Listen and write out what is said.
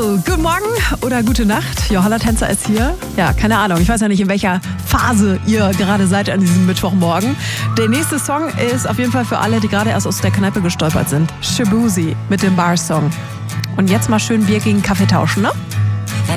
So, guten Morgen oder gute Nacht. Johanna Tänzer ist hier. Ja, keine Ahnung. Ich weiß ja nicht, in welcher Phase ihr gerade seid an diesem Mittwochmorgen. Der nächste Song ist auf jeden Fall für alle, die gerade erst aus der Kneipe gestolpert sind. Shaboozey mit dem Bar-Song. Und jetzt mal schön Bier gegen Kaffee tauschen, ne?